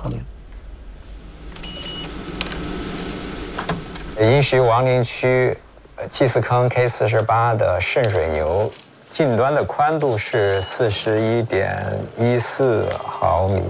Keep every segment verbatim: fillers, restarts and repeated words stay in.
操练。 殷墟王陵区祭祀坑 K 四十八的渗水牛，近端的宽度是四十一点一四毫米。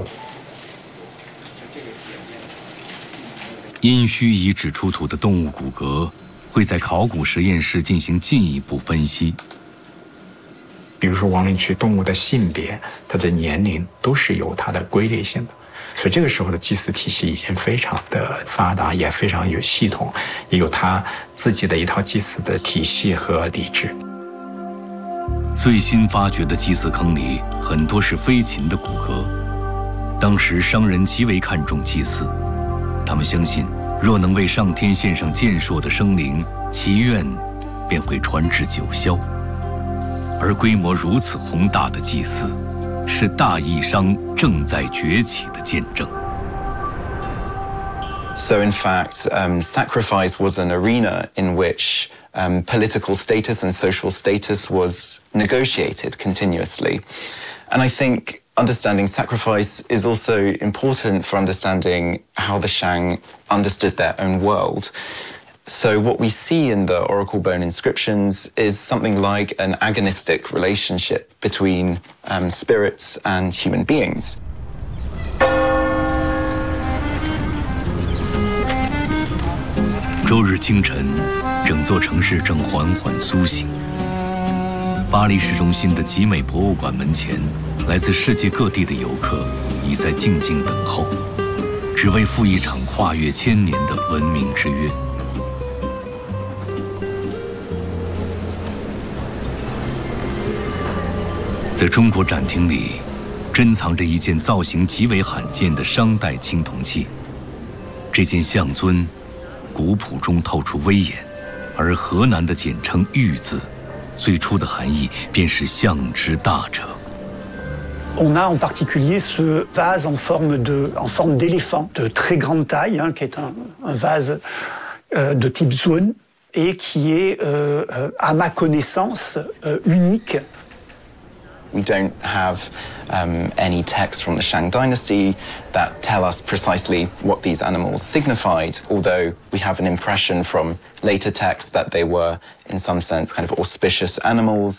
殷墟遗址出土的动物骨骼会在考古实验室进行进一步分析。 比如说王陵区动物的性别、它的年龄都是有它的规律性的。所以这个时候的祭祀体系已经非常的发达，也非常有系统，也有它自己的一套祭祀的体系和礼制。 最新发掘的祭祀坑里很多是飞禽的骨骼，当时商人极为看重祭祀，他们相信若能为上天献上健硕的生灵，其愿便会传至九霄。而规模如此宏大的祭祀，是大义商正在崛起的见证。 So in fact, um, sacrifice was an arena in which um, political status and social status was negotiated continuously. And I think understanding sacrifice is also important for understanding how the Shang understood their own world. So what we see in the oracle bone inscriptions is something like an agonistic relationship between um, spirits and human beings. 周日清晨，整座城市正缓缓苏醒。巴黎市中心的集美博物馆门前，来自世界各地的游客已在静静等候，只为赴一场跨越千年的文明之约。在中国展厅里，珍藏着一件造型极为罕见的商代青铜器。这件象尊 古朴中透出威严，而河南的简称“玉”字，最初的含义便是象之大者。 On a en particulier ce vase en forme de, en forme d'éléphant de très grande taille, hein, qui est un, un vase euh, de type zone et qui est, euh, à ma connaissance, euh, unique. We don't have um, any texts from the Shang dynasty that tell us precisely what these animals signified, although we have an impression from later texts that they were, in some sense, kind of auspicious animals.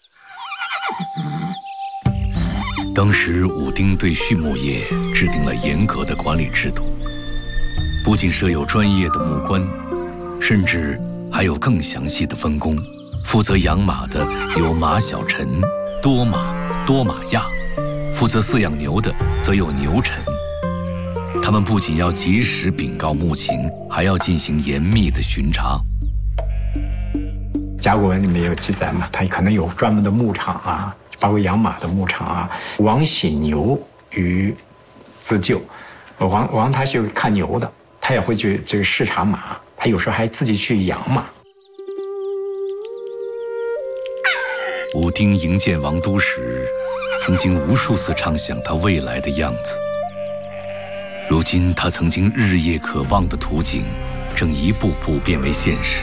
当时武丁对畜牧业制定了严格的管理制度，不仅设有专业的牧官，甚至还有更详细的分工。负责养马的有马小陈、 多马、多马亚，负责饲养牛的则有牛臣。他们不仅要及时禀告牧情，还要进行严密的巡查。 甲骨文里面有记载嘛，它可能有专门的牧场啊，包括养马的牧场啊。王喜牛于自救，王王他去看牛的，他也会去这个视察马，他有时候还自己去养马。 武丁营建王都时，曾经无数次畅想他未来的样子。如今，他曾经日夜渴望的图景，正一步步变为现实。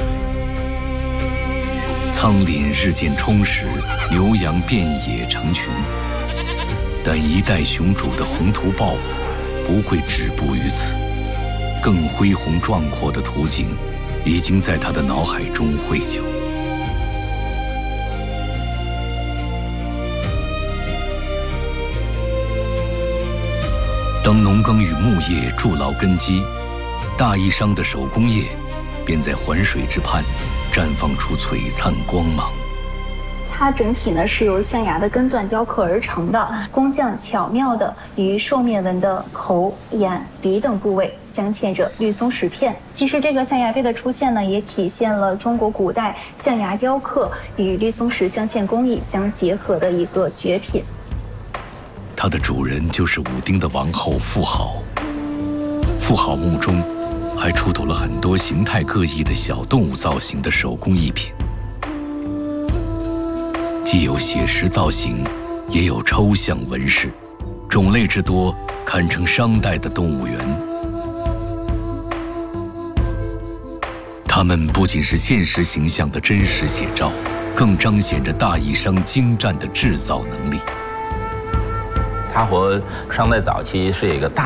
苍林日渐充实，牛羊遍野成群。但一代雄主的宏图抱负不会止步于此，更恢宏壮阔的图景，已经在他的脑海中绘就。 当农耕与牧业筑牢根基，大义商的手工业便在环水之畔绽放出璀璨光芒。 它整体呢是由象牙的根段雕刻而成的，工匠巧妙地与兽面纹的口、眼、鼻等部位镶嵌着绿松石片。其实这个象牙杯的出现呢，也体现了中国古代象牙雕刻与绿松石镶嵌工艺相结合的一个绝品。 它的主人就是武丁的王后妇好。妇好墓中还出土了很多形态各异的小动物造型的手工艺品，既有写实造型，也有抽象纹饰，种类之多，堪称商代的动物园。它们不仅是现实形象的真实写照，更彰显着大义商精湛的制造能力。 它和商代早期是一个大